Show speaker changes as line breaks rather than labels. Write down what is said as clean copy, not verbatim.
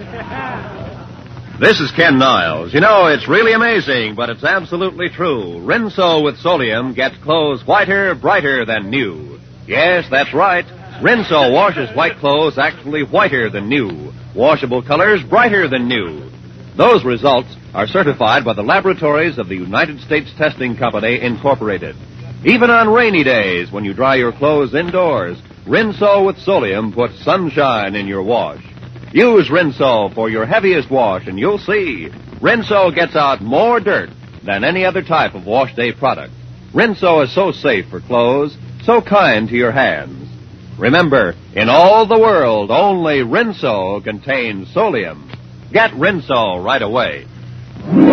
This is Ken Niles. You know, it's really amazing, but it's absolutely true. Rinso with Solium gets clothes whiter, brighter than new. Yes, that's right. Rinso washes white clothes actually whiter than new. Washable colors brighter than new. Those results are certified by the laboratories of the United States Testing Company, Incorporated. Even on rainy days, when you dry your clothes indoors, Rinso with Solium puts sunshine in your wash. Use Rinso for your heaviest wash, and you'll see Rinso gets out more dirt than any other type of wash day product. Rinso is so safe for clothes, so kind to your hands. Remember, in all the world, only Rinso contains Solium. Get Rinso right away.